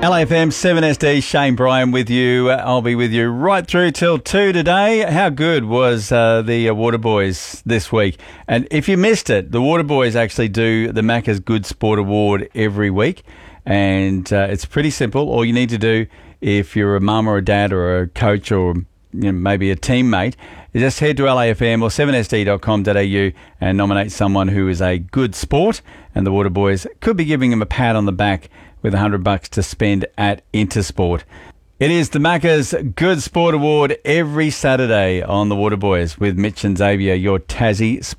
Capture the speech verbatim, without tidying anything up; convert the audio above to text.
L A F M seven S D, Shane Bryan with you. I'll be with you right through till two today. How good was uh, the uh, Waterboys this week? And if you missed it, the Waterboys actually do the Macca's Good Sport Award every week. And uh, it's pretty simple. All you need to do, if you're a mum or a dad or a coach or you know, maybe a teammate, is just head to L A F M or seven S D dot com dot A U and nominate someone who is a good sport. And the Waterboys could be giving them a pat on the back with a hundred bucks to spend at Intersport. It is the Macca's Good Sport Award every Saturday on the Waterboys with Mitch and Xavier, your Tassie